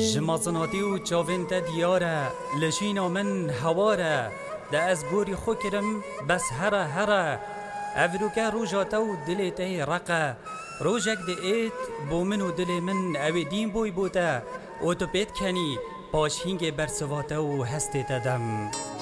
جمازناتی و چاوین تا دیاره لشینا من هواره ده از گوری خو کرم بس هره هره افروکه روژاتا و دلی ته رقه روژک ده ایت بو من و دل من اوی دین بوی بوده او تو پیت کنی پاش هینگ برسواتا و هستی تدم